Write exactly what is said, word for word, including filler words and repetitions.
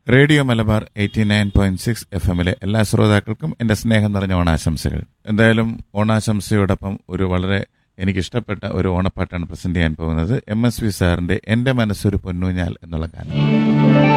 Radio Malabar eighty nine point six F എമ്മിലെ എല്ലാ ശ്രോതാക്കൾക്കും എൻ്റെ സ്നേഹം നിറഞ്ഞ ഓണാശംസകൾ. എന്തായാലും ഓണാശംസയോടൊപ്പം ഒരു വളരെ എനിക്കിഷ്ടപ്പെട്ട ഒരു ഓണപ്പാട്ടാണ് പ്രസന്റ് ചെയ്യാൻ പോകുന്നത്. എം എസ് വി സാറിൻ്റെ എൻ്റെ മനസ്സൊരു പൊന്നൂഞ്ഞാൽ എന്നുള്ള ഗാനം.